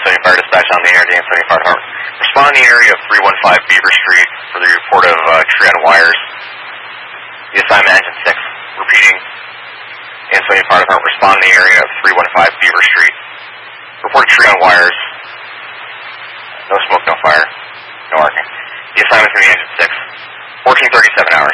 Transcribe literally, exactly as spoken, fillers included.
Ansonia Fire Dispatch on the air, the Ansonia Fire Department. Respond in the area of three one five Beaver Street for the report of uh, tree on wires. The assignment engine six. Repeating, Ansonia Fire Department, respond in the area of three one five Beaver Street. Report a tree on wires. No smoke, no fire, no arcing. The assignment's going to be engine six. fourteen thirty-seven hours.